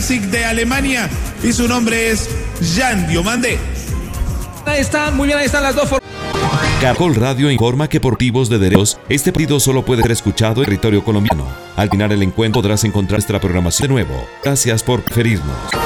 Leipzig de Alemania y su nombre es Jan Diomande. Ahí están, muy bien, ahí están las dos formas. Caracol Radio informa que por motivos de derechos, este partido solo puede ser escuchado en territorio colombiano. Al final el encuentro podrás encontrar nuestra programación de nuevo. Gracias por preferirnos.